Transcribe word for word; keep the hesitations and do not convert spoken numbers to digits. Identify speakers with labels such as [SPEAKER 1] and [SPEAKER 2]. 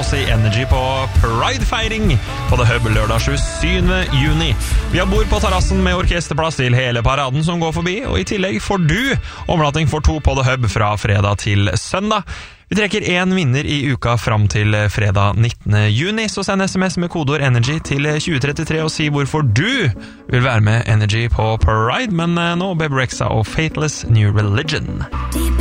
[SPEAKER 1] oss i Energy på Pride-feiring på The Hub lørdag tjuesjuende juni. Vi har bord på terrassen med orkesterplass til hele paraden som går forbi, og i tillegg får du overnatting for to på The Hub fra fredag til søndag. Vi trekker en vinner i uka fram til fredag nittende juni, så send sms med kodeord Energy til tjue trettitre og si hvorfor du vil være med Energy på Pride, men nå Bebe Rexha og Faithless New Religion.